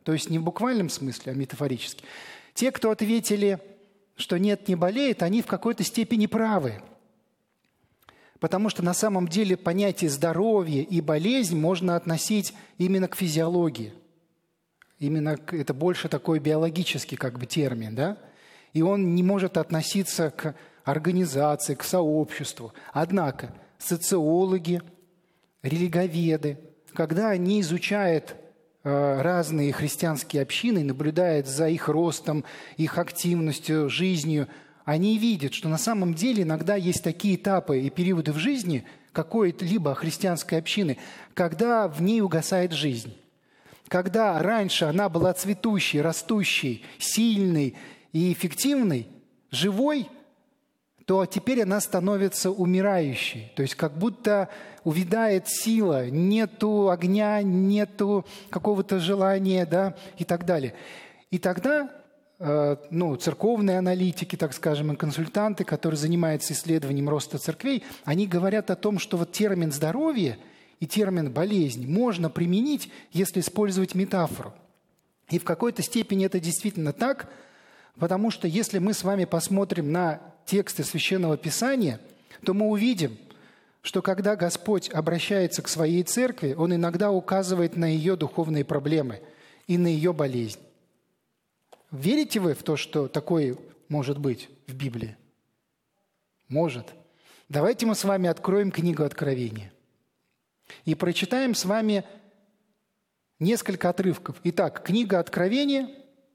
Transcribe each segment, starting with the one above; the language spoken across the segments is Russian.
то есть не в буквальном смысле, а метафорически. Те, кто ответили, что нет, не болеет, они в какой-то степени правы. Потому что на самом деле понятие здоровья и болезнь можно относить именно к физиологии. Именно это больше такой биологический термин, да? И он не может относиться к организации, к сообществу. Однако социологи, религоведы, когда они изучают разные христианские общины, наблюдают за их ростом, их активностью, жизнью, они видят, что на самом деле иногда есть такие этапы и периоды в жизни какой-либо христианской общины, когда в ней угасает жизнь. Когда раньше она была цветущей, растущей, сильной и эффективной, живой, то теперь она становится умирающей. То есть как будто увядает сила, нету огня, нету какого-то желания, да, и так далее. И тогда церковные аналитики, так скажем, и консультанты, которые занимаются исследованием роста церквей, они говорят о том, что термин «здоровье» и термин «болезнь» можно применить, если использовать метафору. И в какой-то степени это действительно так, потому что если мы с вами посмотрим на тексты Священного Писания, то мы увидим, что когда Господь обращается к своей церкви, Он иногда указывает на ее духовные проблемы и на ее болезнь. Верите вы в то, что такое может быть в Библии? Может. Давайте мы с вами откроем книгу Откровения и прочитаем с вами несколько отрывков. Итак, книга Откровения.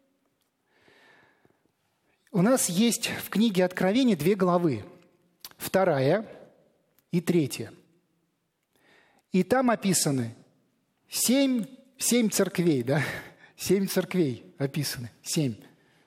У нас есть в книге Откровения 2 главы, 2 и 3. И там описаны 7 церквей, да? 7 церквей описаны, 7.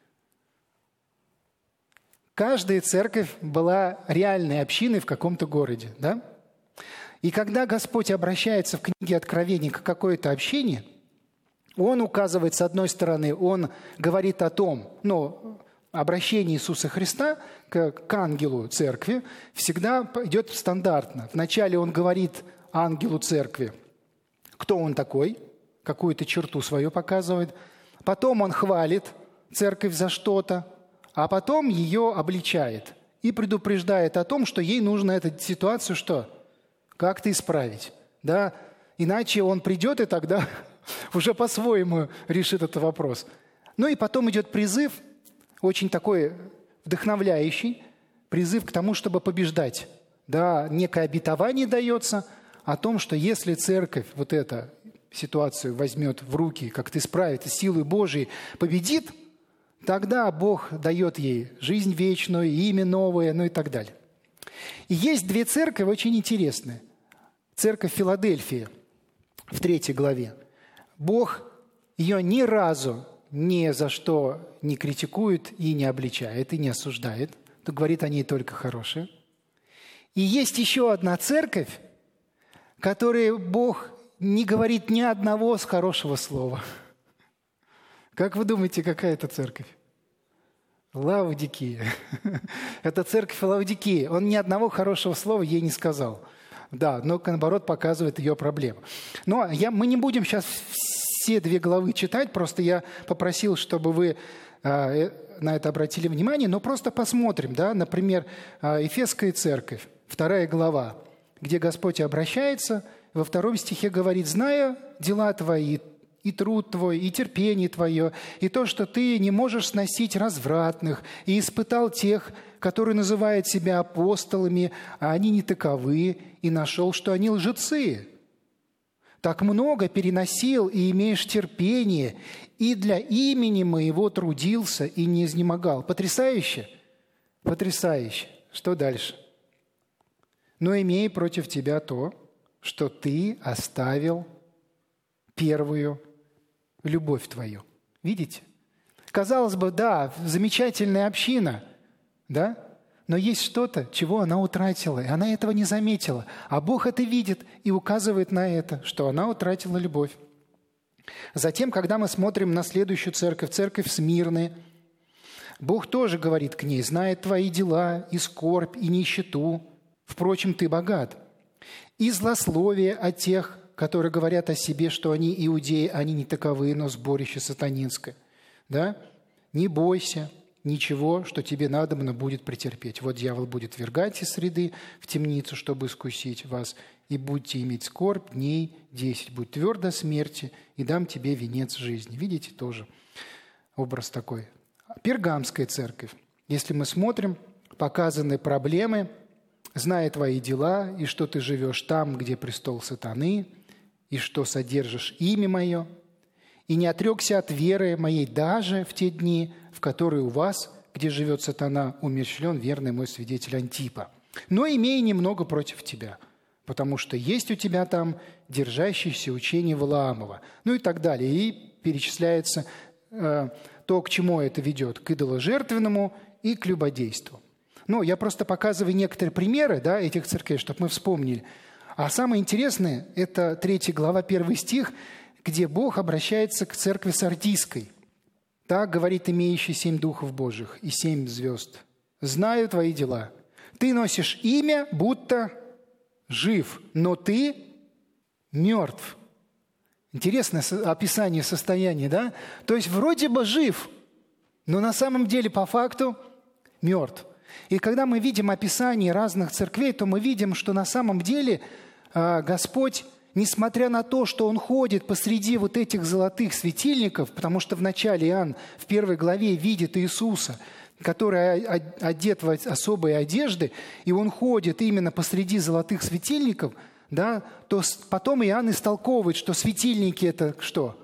Каждая церковь была реальной общиной в каком-то городе, да? И когда Господь обращается в книге Откровения к какой-то общине, Он указывает, с одной стороны, Он говорит о том, обращение Иисуса Христа к ангелу церкви всегда идет стандартно. Вначале Он говорит ангелу церкви, кто он такой, какую-то черту свою показывает. Потом Он хвалит церковь за что-то, а потом ее обличает и предупреждает о том, что ей нужно эту ситуацию как-то исправить. Да? Иначе Он придет и тогда уже по-своему решит этот вопрос. И потом идет призыв, очень такой вдохновляющий, призыв к тому, чтобы побеждать. Да, некое обетование дается о том, что если церковь эту ситуацию возьмет в руки, как-то исправит и силой Божией победит, тогда Бог дает ей жизнь вечную, имя новое, и так далее. И есть 2 церкви очень интересные. Церковь Филадельфия в 3 главе. Бог ее ни разу ни за что не критикует и не обличает, и не осуждает. То говорит о ней только хорошее. И есть еще одна церковь, которой Бог не говорит ни одного хорошего слова. Как вы думаете, какая это церковь? Лаодикия. Это церковь Лаодикии. Он ни одного хорошего слова ей не сказал. Да, но наоборот показывает ее проблему. Но мы не будем сейчас все 2 главы читать, просто я попросил, чтобы вы на это обратили внимание, но просто посмотрим, да, например, Ефесская церковь, 2 глава, где Господь обращается, во 2 стихе говорит: «Зная дела твои, и труд твой, и терпение твое, и то, что ты не можешь сносить развратных, и испытал тех, которые называют себя апостолами, а они не таковы, и нашел, что они лжецы. Так много переносил и имеешь терпение, и для имени моего трудился и не изнемогал». Потрясающе? Потрясающе. Что дальше? «Но имея против тебя то, что ты оставил первую любовь твою». Видите? Казалось бы, да, замечательная община, да? Но есть что-то, чего она утратила, и она этого не заметила. А Бог это видит и указывает на это, что она утратила любовь. Затем, когда мы смотрим на следующую церковь, церковь Смирны, Бог тоже говорит к ней: «Знает твои дела, и скорбь, и нищету. Впрочем, ты богат. И злословие о тех, которые говорят о себе, что они иудеи, они не таковы, но сборище сатанинское. Да? Не бойся ничего, что тебе надобно будет претерпеть. Вот дьявол будет ввергать из среды в темницу, чтобы искусить вас, и будете иметь скорбь дней 10. Будь твердо смерти, и дам тебе венец жизни. Видите, тоже образ такой. Пергамская церковь. Если мы смотрим, показаны проблемы, зная твои дела, и что ты живешь там, где престол сатаны, и что содержишь имя мое, и не отрекся от веры моей даже в те дни, в которые у вас, где живет сатана, умерщвлен верный мой свидетель Антипа. Но имея немного против тебя, потому что есть у тебя там держащийся учение Валаамова». Ну и так далее. И перечисляется то, к чему это ведет: к идоложертвенному и к любодейству. Ну, я просто показываю некоторые примеры, да, этих церквей, чтобы мы вспомнили. А самое интересное – это 3 глава, 1 стих, где Бог обращается к церкви сардийской. «Так говорит имеющий 7 духов Божьих и 7 звезд. Знаю твои дела. Ты носишь имя, будто жив, но ты мертв». Интересное описание состояния, да? То есть вроде бы жив, но на самом деле по факту мертв. И когда мы видим описание разных церквей, то мы видим, что на самом деле Господь, несмотря на то, что Он ходит посреди вот этих золотых светильников, потому что вначале Иоанн в 1 главе видит Иисуса, который одет в особые одежды, и Он ходит именно посреди золотых светильников, да, то потом Иоанн истолковывает, что светильники – это что?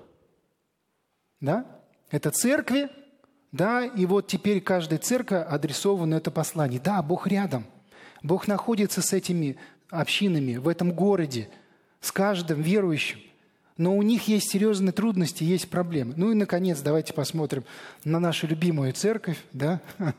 Да? Это церкви, да, и вот теперь каждой церкви адресовано это послание. Да, Бог рядом. Бог находится с этими общинами в этом городе, с каждым верующим. Но у них есть серьезные трудности, есть проблемы. Ну и, наконец, давайте посмотрим на нашу любимую церковь, да,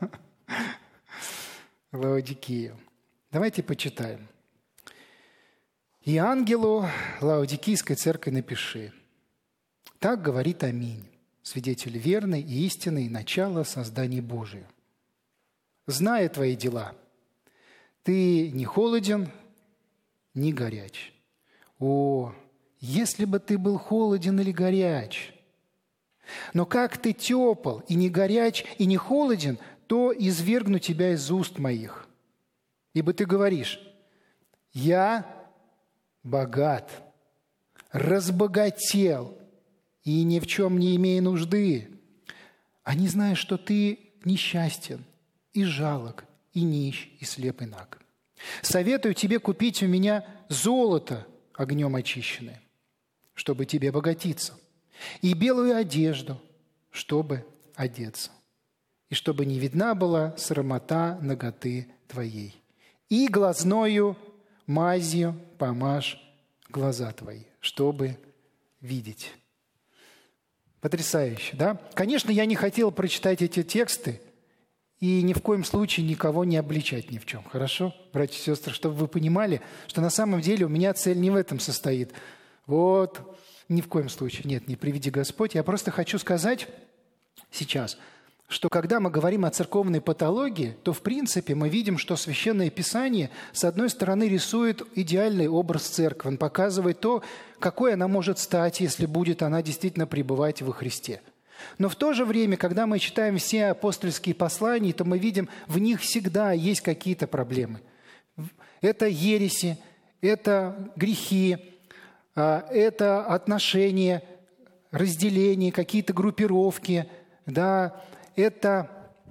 Лаодикию. Давайте почитаем. «И ангелу Лаодикийской церкви напиши: так говорит Аминь, свидетель верный и истинный, начало создания Божия. Зная твои дела, ты не холоден, не горяч. О, если бы ты был холоден или горяч! Но как ты тепл и не горяч, и не холоден, то извергну тебя из уст моих. Ибо ты говоришь: я богат, разбогател и ни в чем не имея нужды, а не зная, что ты несчастен и жалок, и нищ, и слеп, и наг. Советую тебе купить у меня золото огнем очищенное, чтобы тебе обогатиться, и белую одежду, чтобы одеться, и чтобы не видна была срамота наготы твоей. И глазною мазью помажь глаза твои, чтобы видеть». Потрясающе, да? Конечно, я не хотел прочитать эти тексты и ни в коем случае никого не обличать ни в чем. Хорошо, братья и сестры, чтобы вы понимали, что на самом деле у меня цель не в этом состоит. Вот, ни в коем случае. Нет, не приведи Господь. Я просто хочу сказать сейчас, что когда мы говорим о церковной патологии, то в принципе мы видим, что Священное Писание, с одной стороны, рисует идеальный образ церкви. Он показывает то, какой она может стать, если будет она действительно пребывать во Христе. Но в то же время, когда мы читаем все апостольские послания, то мы видим, в них всегда есть какие-то проблемы. Это ереси, это грехи, это отношения, разделения, какие-то группировки, да, это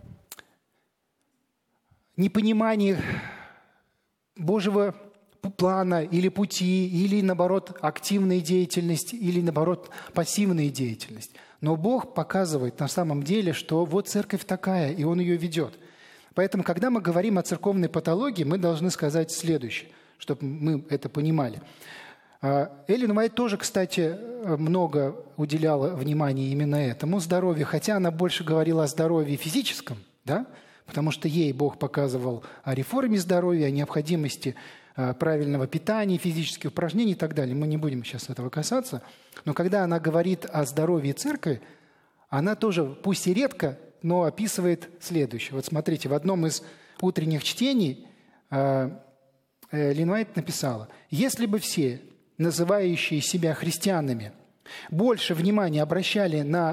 непонимание Божьего плана или пути, или, наоборот, активная деятельность, или, наоборот, пассивная деятельность. Но Бог показывает на самом деле, что вот церковь такая, и Он ее ведет. Поэтому, когда мы говорим о церковной патологии, мы должны сказать следующее, чтобы мы это понимали. Эллен Уайт тоже, кстати, много уделяла внимания именно этому здоровью, хотя она больше говорила о здоровье физическом, да? Потому что ей Бог показывал о реформе здоровья, о необходимости правильного питания, физических упражнений и так далее. Мы не будем сейчас этого касаться. Но когда она говорит о здоровье церкви, она тоже, пусть и редко, но описывает следующее. Вот смотрите, в одном из утренних чтений Эллен Уайт написала: «Если бы все называющие себя христианами, больше внимания обращали на